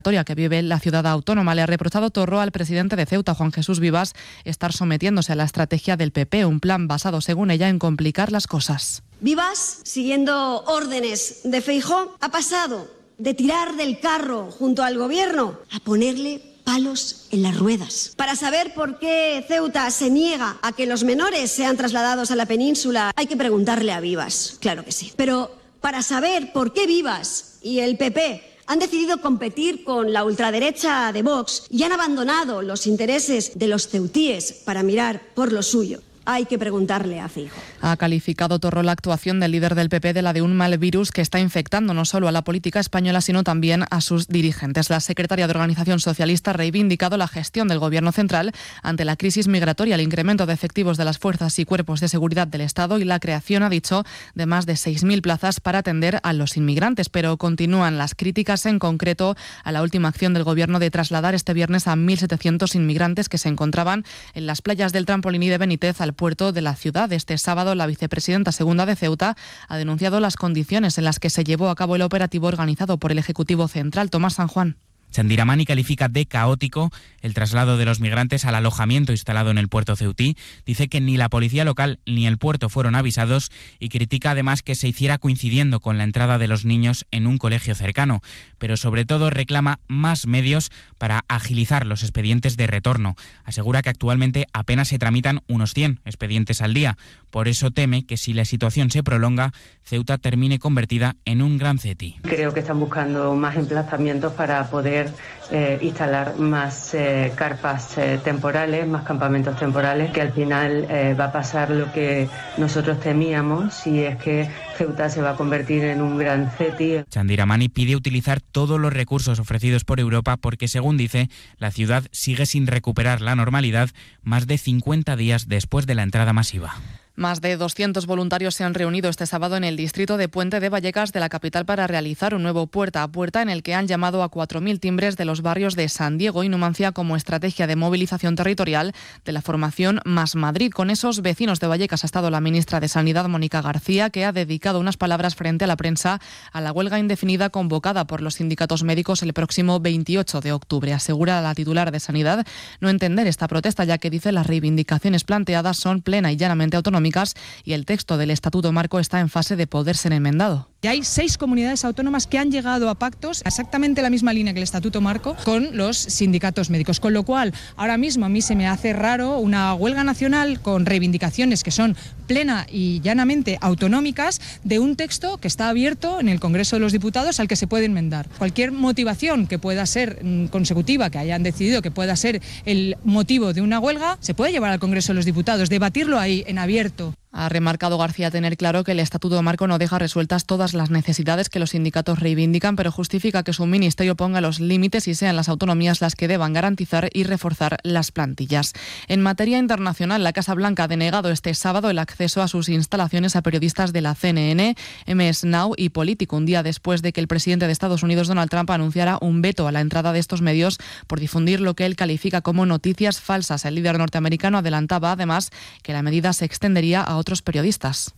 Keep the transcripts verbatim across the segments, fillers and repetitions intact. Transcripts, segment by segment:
que vive la ciudad autónoma. Le ha reprochado Torró al presidente de Ceuta, Juan Jesús Vivas, estar sometiéndose a la estrategia del P P, un plan basado, según ella, en complicar las cosas. Vivas, siguiendo órdenes de Feijóo, ha pasado de tirar del carro junto al gobierno a ponerle palos en las ruedas. Para saber por qué Ceuta se niega a que los menores sean trasladados a la península, hay que preguntarle a Vivas, claro que sí. Pero para saber por qué Vivas y el P P han decidido competir con la ultraderecha de Vox y han abandonado los intereses de los ceutíes para mirar por lo suyo, hay que preguntarle a Feijóo. Ha calificado Torró la actuación del líder del P P de la de un mal virus que está infectando no solo a la política española, sino también a sus dirigentes. La secretaria de Organización Socialista ha reivindicado la gestión del Gobierno central ante la crisis migratoria, el incremento de efectivos de las fuerzas y cuerpos de seguridad del Estado y la creación, ha dicho, de más de seis mil plazas para atender a los inmigrantes. Pero continúan las críticas, en concreto a la última acción del Gobierno de trasladar este viernes a mil setecientos inmigrantes que se encontraban en las playas del Trampolín y de Benítez al puerto de la ciudad. Este sábado, la vicepresidenta segunda de Ceuta ha denunciado las condiciones en las que se llevó a cabo el operativo organizado por el Ejecutivo Central. Tomás San Juan. Chandiramani califica de caótico el traslado de los migrantes al alojamiento instalado en el puerto ceutí. Dice que ni la policía local ni el puerto fueron avisados y critica además que se hiciera coincidiendo con la entrada de los niños en un colegio cercano. Pero sobre todo reclama más medios para agilizar los expedientes de retorno. Asegura que actualmente apenas se tramitan unos cien expedientes al día. Por eso teme que si la situación se prolonga, Ceuta termine convertida en un gran ceti. Creo que están buscando más emplazamientos para poder Eh, instalar más eh, carpas eh, temporales, más campamentos temporales, que al final eh, va a pasar lo que nosotros temíamos, y es que Ceuta se va a convertir en un gran ceti. Chandiramani pide utilizar todos los recursos ofrecidos por Europa porque, según dice, la ciudad sigue sin recuperar la normalidad más de cincuenta días después de la entrada masiva. Más de doscientos voluntarios se han reunido este sábado en el distrito de Puente de Vallecas de la capital para realizar un nuevo puerta a puerta en el que han llamado a cuatro mil timbres de los barrios de San Diego y Numancia como estrategia de movilización territorial de la formación Más Madrid. Con esos vecinos de Vallecas ha estado la ministra de Sanidad, Mónica García, que ha dedicado unas palabras frente a la prensa a la huelga indefinida convocada por los sindicatos médicos el próximo veintiocho de octubre. Asegura a la titular de Sanidad no entender esta protesta, ya que dice las reivindicaciones planteadas son plena y llanamente autonómicas y el texto del Estatuto Marco está en fase de poder ser enmendado. Y hay seis comunidades autónomas que han llegado a pactos exactamente la misma línea que el Estatuto Marco con los sindicatos médicos, con lo cual ahora mismo a mí se me hace raro una huelga nacional con reivindicaciones que son plena y llanamente autonómicas de un texto que está abierto en el Congreso de los Diputados al que se puede enmendar. Cualquier motivación que pueda ser consecutiva, que hayan decidido que pueda ser el motivo de una huelga, se puede llevar al Congreso de los Diputados, debatirlo ahí en abierto. Ha remarcado García tener claro que el Estatuto Marco no deja resueltas todas las necesidades que los sindicatos reivindican, pero justifica que su ministerio ponga los límites y sean las autonomías las que deban garantizar y reforzar las plantillas. En materia internacional, la Casa Blanca ha denegado este sábado el acceso a sus instalaciones a periodistas de la C N N, M S Now y Politico, un día después de que el presidente de Estados Unidos, Donald Trump, anunciara un veto a la entrada de estos medios por difundir lo que él califica como noticias falsas. El líder norteamericano adelantaba además que la medida se extendería a otros periodistas.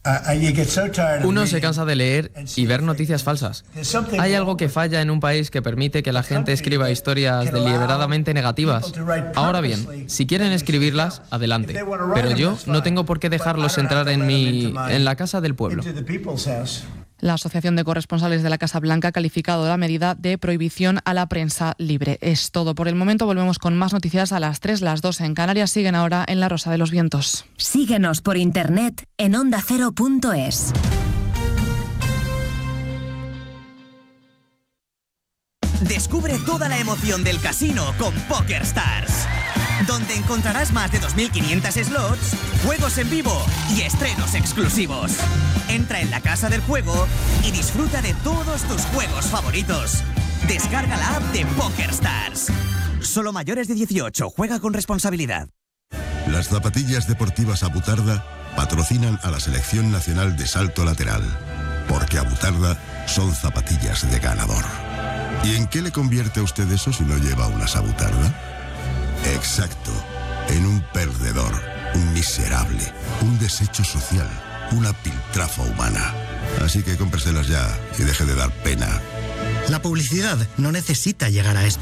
Uno se cansa de leer y ver noticias falsas. Hay algo que falla en un país que permite que la gente escriba historias deliberadamente negativas. Ahora bien, si quieren escribirlas, adelante. Pero yo no tengo por qué dejarlos entrar en mi, en la casa del pueblo. La Asociación de Corresponsales de la Casa Blanca ha calificado la medida de prohibición a la prensa libre. Es todo por el momento. Volvemos con más noticias a las tres, las dos en Canarias. Siguen ahora en La Rosa de los Vientos. Síguenos por internet en onda cero punto es. Descubre toda la emoción del casino con PokerStars, donde encontrarás más de dos mil quinientos slots, juegos en vivo y estrenos exclusivos. Entra en la casa del juego y disfruta de todos tus juegos favoritos. Descarga la app de PokerStars. Solo mayores de dieciocho, juega con responsabilidad. Las zapatillas deportivas Abutarda patrocinan a la Selección Nacional de Salto Lateral, porque Abutarda son zapatillas de ganador. ¿Y en qué le convierte a usted eso si no lleva una Abutarda? Exacto, en un perdedor, un miserable, un desecho social, una piltrafa humana. Así que cómpreselas ya y deje de dar pena. La publicidad no necesita llegar a esto.